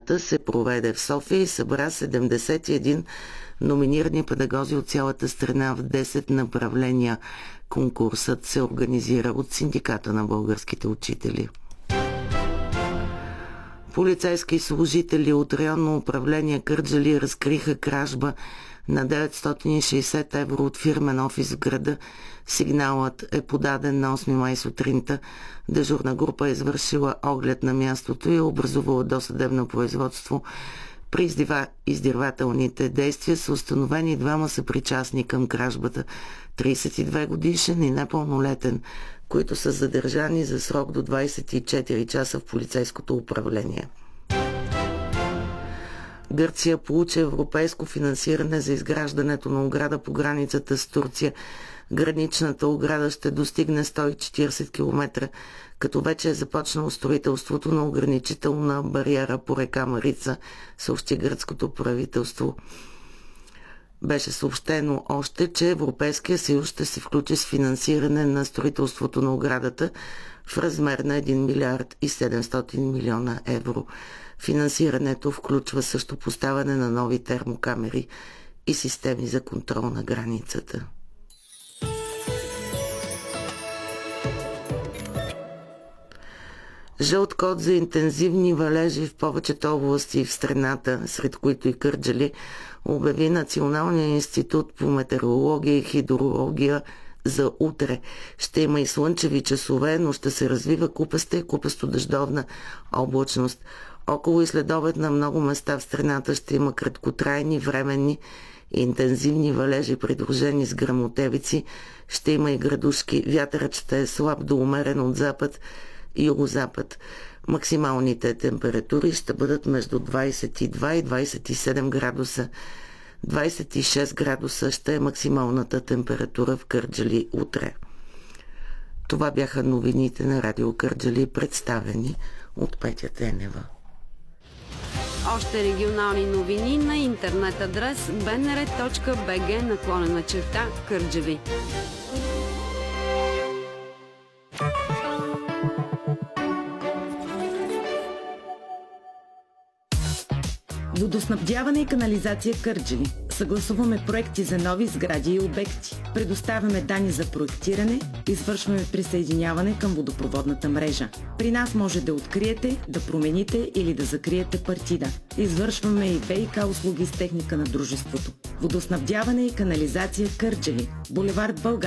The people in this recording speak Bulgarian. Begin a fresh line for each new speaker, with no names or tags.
Срещата се проведе в София и събра 71 номинирани педагози от цялата страна в 10 направления. Конкурсът се организира от Синдиката на българските учители. Полицейски служители от районно управление Кърджали разкриха кражба на 960 евро от фирмен офис в града. Сигналът е подаден на 8 май сутринта. Дежурна група е извършила оглед на мястото и е образувала досъдебно производство. При издирвателните действия са установени двама съпричастни към кражбата, 32 годишен и непълнолетен, които са задържани за срок до 24 часа в полицейското управление. Гърция получи европейско финансиране за изграждането на ограда по границата с Турция. Граничната ограда ще достигне 140 км, като вече е започнало строителството на ограничителна бариера по река Марица, съобщи гръцкото правителство. Беше съобщено още, че Европейския съюз ще се включи с финансиране на строителството на оградата в размер на 1 милиард и 700 милиона евро. Финансирането включва също поставяне на нови термокамери и системи за контрол на границата. Жълт код за интензивни валежи в повечето области в страната, сред които и Кърджали, обяви Националния институт по метеорология и хидрология за утре. Ще има и слънчеви часове, но ще се развива купеста и купесто-дъждовна облачност. Около и следобед на много места в страната ще има краткотрайни, временни и интензивни валежи, придружени с гръмотевици. Ще има и градушки. Вятърът ще е слаб до умерен от запад и югозапад. Максималните температури ще бъдат между 22 и 27 градуса. 26 градуса ще е максималната температура в Кърджали утре. Това бяха новините на Радио Кърджали, представени от Петя Тенева.
Още регионални новини на интернет адрес bnr.bg/Кърджали.
Водоснабдяване и канализация Кърджали. Съгласуваме проекти за нови сгради и обекти. Предоставяме данни за проектиране, извършваме присъединяване към водопроводната мрежа. При нас може да откриете, да промените или да закриете партида. Извършваме и ВиК услуги с техника на дружеството. Водоснабдяване и канализация Кърджали. Булевард България.